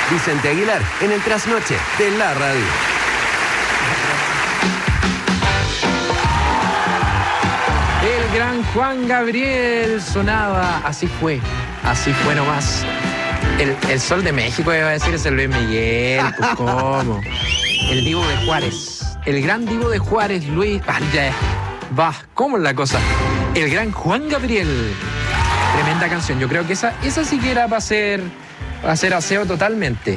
Vicente Aguilar en el Trasnoche de la Radio. El gran Juan Gabriel sonaba, así fue nomás. El Sol de México, iba a decir, es el Luis Miguel, pues cómo. El Divo de Juárez, el gran Divo de Juárez, Luis, ¿cómo es la cosa? El gran Juan Gabriel, tremenda canción. Yo creo que esa sí que era para hacer aseo totalmente.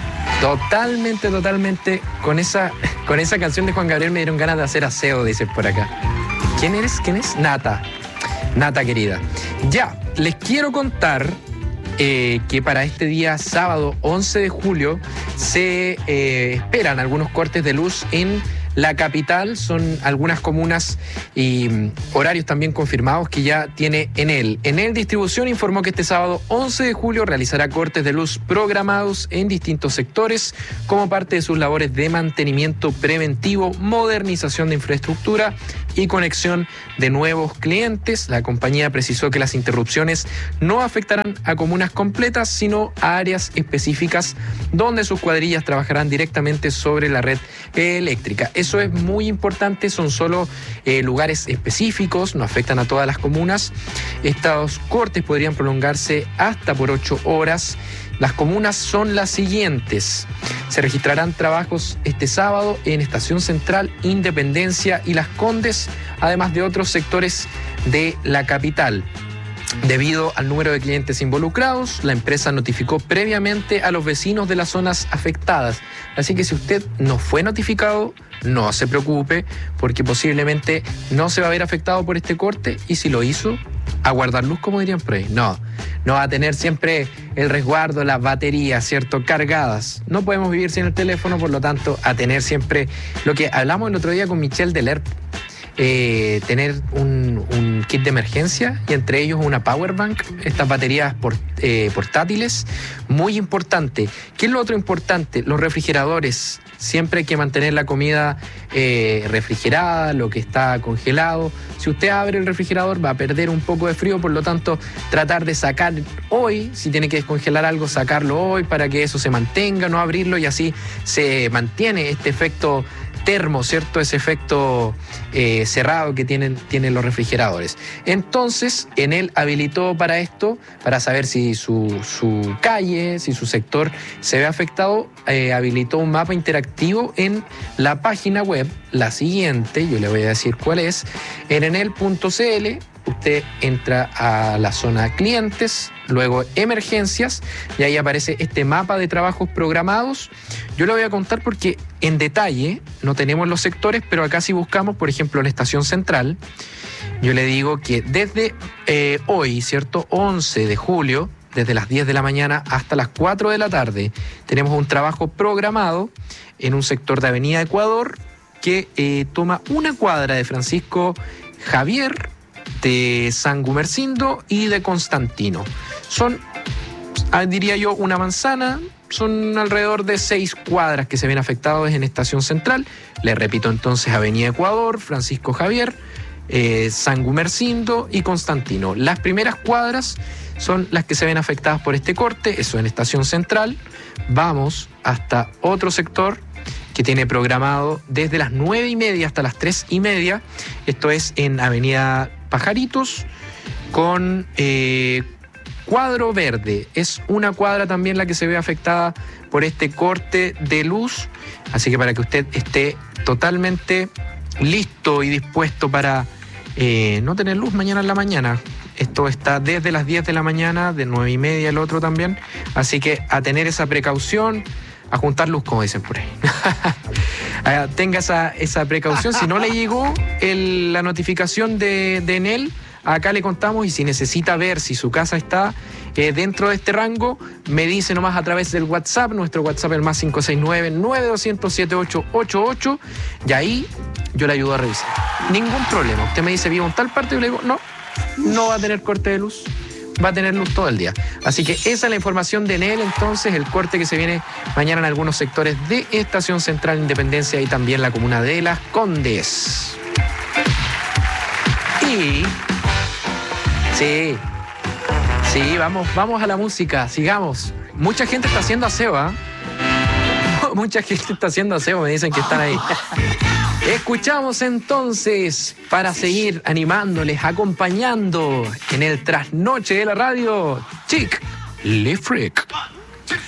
Totalmente. Con esa canción de Juan Gabriel me dieron ganas de hacer aseo, dicen por acá. ¿Quién es? Nata querida. Ya, les quiero contar que para este día sábado 11 de julio se esperan algunos cortes de luz en la capital. Son algunas comunas y horarios también confirmados que ya tiene Enel. Enel Distribución informó que este sábado 11 de julio realizará cortes de luz programados en distintos sectores como parte de sus labores de mantenimiento preventivo, modernización de infraestructura y conexión de nuevos clientes. La compañía precisó que las interrupciones no afectarán a comunas completas, sino a áreas específicas donde sus cuadrillas trabajarán directamente sobre la red eléctrica. Eso es muy importante, son solo lugares específicos, no afectan a todas las comunas. Estos cortes podrían prolongarse hasta por 8 horas. Las comunas son las siguientes. Se registrarán trabajos este sábado en Estación Central, Independencia y Las Condes, además de otros sectores de la capital. Debido al número de clientes involucrados, la empresa notificó previamente a los vecinos de las zonas afectadas. Así que si usted no fue notificado, no se preocupe, porque posiblemente no se va a ver afectado por este corte, y si lo hizo, a guardar luz, como dirían por ahí. No va a tener siempre el resguardo, las baterías, ¿cierto?, cargadas. No podemos vivir sin el teléfono, por lo tanto, a tener siempre lo que hablamos el otro día con Michelle Delerp. Tener un kit de emergencia y entre ellos una power bank, estas baterías portátiles, muy importante. ¿Qué es lo otro importante? Los refrigeradores. Siempre hay que mantener la comida refrigerada, lo que está congelado. Si usted abre el refrigerador va a perder un poco de frío, por lo tanto tratar de sacar hoy, si tiene que descongelar algo, sacarlo hoy para que eso se mantenga, no abrirlo, y así se mantiene este efecto termo, ¿cierto? Ese efecto cerrado que tienen los refrigeradores. Entonces, Enel habilitó para esto, para saber si su calle, si su sector se ve afectado, habilitó un mapa interactivo en la página web, la siguiente, yo le voy a decir cuál es, en enel.cl. Usted entra a la zona clientes, luego emergencias, y ahí aparece este mapa de trabajos programados. Yo le voy a contar porque en detalle no tenemos los sectores, pero acá si buscamos, por ejemplo, en Estación Central, yo le digo que desde hoy, ¿cierto?, 11 de julio, desde las 10 de la mañana hasta las 4 de la tarde, tenemos un trabajo programado en un sector de Avenida Ecuador que toma una cuadra de Francisco Javier, de San Gumersindo y de Constantino. Son, diría yo, una manzana. Son alrededor de 6 cuadras que se ven afectados en Estación Central. Les repito entonces: Avenida Ecuador, Francisco Javier, San Gumersindo y Constantino. Las primeras cuadras son las que se ven afectadas por este corte, eso en Estación Central. Vamos hasta otro sector que tiene programado desde las 9:30 hasta las 3:30. Esto es en Avenida Pajaritos con cuadro verde. Es una cuadra también la que se ve afectada por este corte de luz. Así que para que usted esté totalmente listo y dispuesto para no tener luz mañana en la mañana. Esto está desde las 10 de la mañana, de 9:30 el otro también. Así que a tener esa precaución, a juntar luz, como dicen por ahí. Tenga esa precaución. Si no le llegó la notificación de Enel, acá le contamos, y si necesita ver si su casa está dentro de este rango, me dice nomás a través del WhatsApp. Nuestro WhatsApp es el más 569-9200-7888, y ahí yo le ayudo a revisar. Ningún problema. Usted me dice, vivo en tal parte, yo le digo, no va a tener corte de luz, va a tener luz todo el día. Así que esa es la información de Enel. Entonces, el corte que se viene mañana en algunos sectores de Estación Central, Independencia y también la comuna de Las Condes. Y Sí, vamos a la música, sigamos. Mucha gente está haciendo aseo, ¿ah? Mucha gente está haciendo aseo, me dicen que están ahí. Escuchamos entonces, para seguir animándoles, acompañando en el trasnoche de la radio, Chick Le Freak.